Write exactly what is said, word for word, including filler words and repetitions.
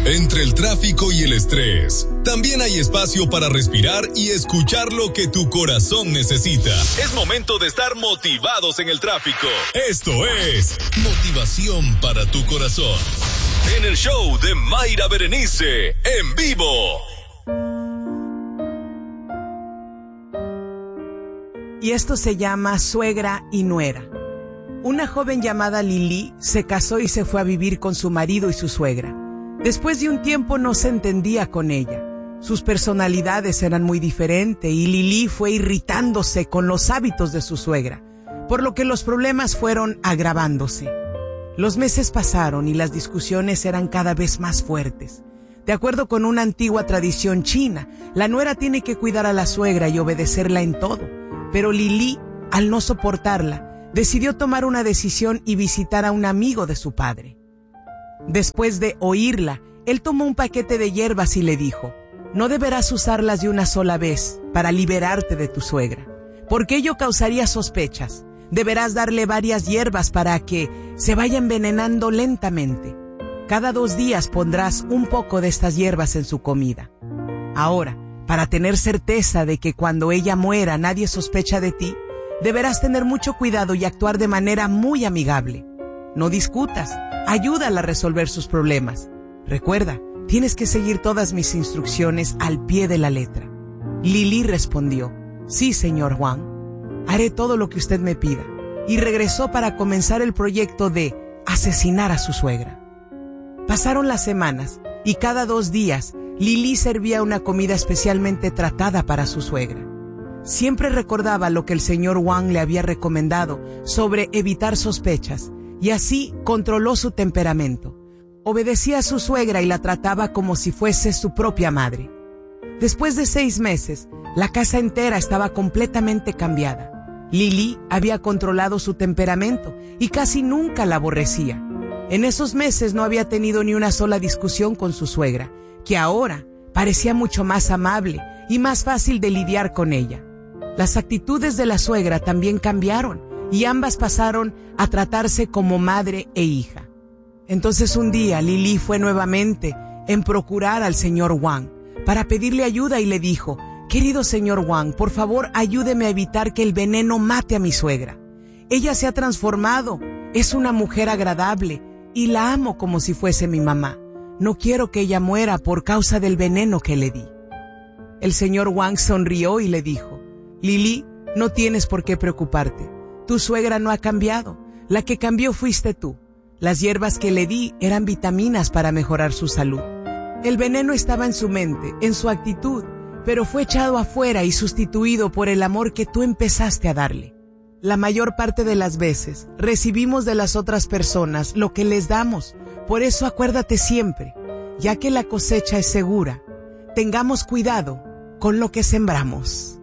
Entre el tráfico y el estrés, también hay espacio para respirar y escuchar lo que tu corazón necesita. Es momento de estar motivados en el tráfico. Esto es Motivación para tu Corazón. En el show de Mayra Berenice, en vivo. Y esto se llama Suegra y Nuera. Una joven llamada Lili se casó y se fue a vivir con su marido y su suegra. Después de un tiempo no se entendía con ella. Sus personalidades eran muy diferentes y Lili fue irritándose con los hábitos de su suegra, por lo que los problemas fueron agravándose. Los meses pasaron y las discusiones eran cada vez más fuertes. De acuerdo con una antigua tradición china, la nuera tiene que cuidar a la suegra y obedecerla en todo. Pero Lili, al no soportarla, decidió tomar una decisión y visitar a un amigo de su padre. Después de oírla, él tomó un paquete de hierbas y le dijo: no deberás usarlas de una sola vez para liberarte de tu suegra, porque ello causaría sospechas. Deberás darle varias hierbas para que se vaya envenenando lentamente. Cada dos días pondrás un poco de estas hierbas en su comida. Ahora, para tener certeza de que cuando ella muera nadie sospecha de ti, deberás tener mucho cuidado y actuar de manera muy amigable. No discutas, ayúdala a resolver sus problemas. Recuerda, tienes que seguir todas mis instrucciones al pie de la letra. Lili respondió: sí, señor Juan, haré todo lo que usted me pida. Y regresó para comenzar el proyecto de asesinar a su suegra. Pasaron las semanas y cada dos días Lili servía una comida especialmente tratada para su suegra. Siempre recordaba lo que el señor Wang le había recomendado sobre evitar sospechas y así controló su temperamento. Obedecía a su suegra y la trataba como si fuese su propia madre. Después de seis meses, la casa entera estaba completamente cambiada. Lili había controlado su temperamento y casi nunca la aborrecía. En esos meses no había tenido ni una sola discusión con su suegra, que ahora parecía mucho más amable y más fácil de lidiar con ella. Las actitudes de la suegra también cambiaron y ambas pasaron a tratarse como madre e hija. Entonces un día Lili fue nuevamente en procurar al señor Wang para pedirle ayuda y le dijo: querido señor Wang, por favor ayúdeme a evitar que el veneno mate a mi suegra. Ella se ha transformado, es una mujer agradable y la amo como si fuese mi mamá. No quiero que ella muera por causa del veneno que le di. El señor Wang sonrió y le dijo: Lili, no tienes por qué preocuparte. Tu suegra no ha cambiado. La que cambió fuiste tú. Las hierbas que le di eran vitaminas para mejorar su salud. El veneno estaba en su mente, en su actitud, pero fue echado afuera y sustituido por el amor que tú empezaste a darle. La mayor parte de las veces recibimos de las otras personas lo que les damos. Por eso acuérdate siempre, ya que la cosecha es segura, tengamos cuidado con lo que sembramos.